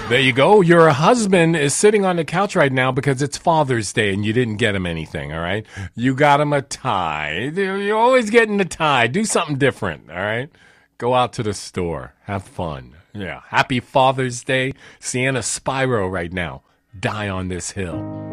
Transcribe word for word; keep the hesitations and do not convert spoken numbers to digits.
There you go. Your husband is sitting on the couch right now because it's Father's Day and you didn't get him anything, all right? You got him a tie. You're always getting a tie. Do something different, all right? Go out to the store. Have fun. Yeah. Happy Father's Day. Sienna Spyro right now. Die on this hill.